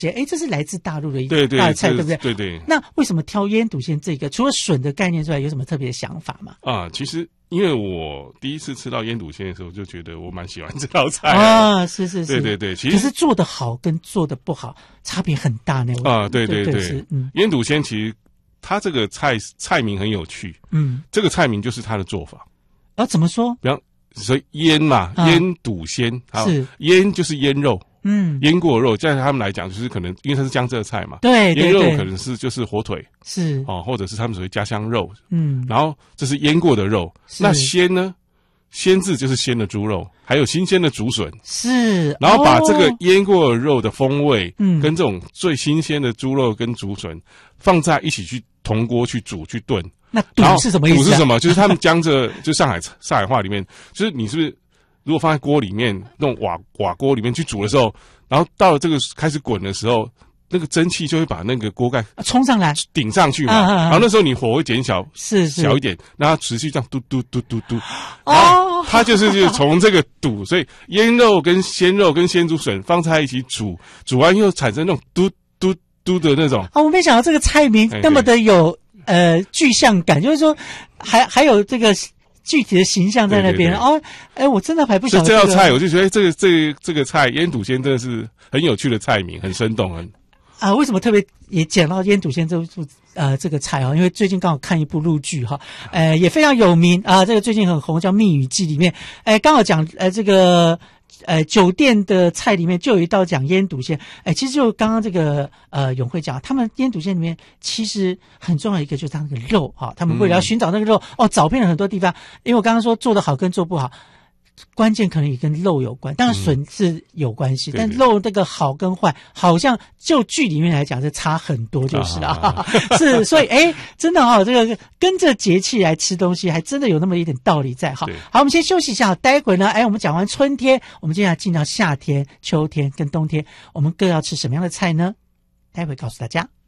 这是来自大陆的一对大菜，对不对？ 对对。 那为什么挑腌笃鲜这个？除了笋的概念之外，有什么特别的想法吗？ 其实因为我第一次吃到腌笃鲜的时候，就觉得我蛮喜欢这道菜是， 对，其实可是做得好跟做得不好差别很大呢。 对，腌笃鲜其实它这个菜名很有趣，这个菜名就是它的做法。 怎么说？ 比方所以腌嘛，腌笃鲜， 是腌就是腌肉。腌过肉，在他们来讲，就是可能因为它是江浙菜嘛， 对， 腌肉可能是就是火腿， 是或者是他们所谓家乡肉，然后这是腌过的肉。那鲜呢？鲜字就是鲜的猪肉，还有新鲜的竹笋， 是， 然后把这个腌过的肉的风味，跟这种最新鲜的猪肉跟竹笋放在一起去同锅去煮去炖。 那笃是什么意思？ 笃是什么？就是他们江浙就上海话里面，就是你是不是？如果放在锅里面，那种瓦锅里面去煮的时候，然后到了这个开始滚的时候，那个蒸汽就会把那个锅盖冲上来， 顶上去嘛。然后那时候你火会减小，小一点，让它持续这样嘟嘟嘟嘟嘟。然后它就是从这个笃，所以腌肉跟鲜肉跟鲜竹笋放在一起煮完又产生那种嘟嘟嘟的那种。 我没想到这个菜名那么的有具象感，就是说还有这个。具体的形象在那边我真的还不晓得这道菜，我就觉得这个菜腌笃鲜真的是很有趣的菜名，很生动， 为什么特别也讲到腌笃鲜这个菜因为最近刚好看一部陆剧也非常有名这个最近很红，叫《蜜语记》里面刚好讲这个。酒店的菜里面就有一道讲腌笃鲜，其实就刚刚这个永慧讲，他们腌笃鲜里面其实很重要一个就是它那个肉他们为了要寻找那个肉找遍了很多地方，因为我刚刚说做得好跟做不好。关键可能也跟肉有关，当然笋是有关系，但肉这个好跟坏，好像就剧里面来讲是差很多，就是了。是，所以真的这个跟着节气来吃东西，还真的有那么一点道理在。好，我们先休息一下，待会呢，我们讲完春天，我们接下来进到夏天、秋天跟冬天，我们各要吃什么样的菜呢？待会告诉大家。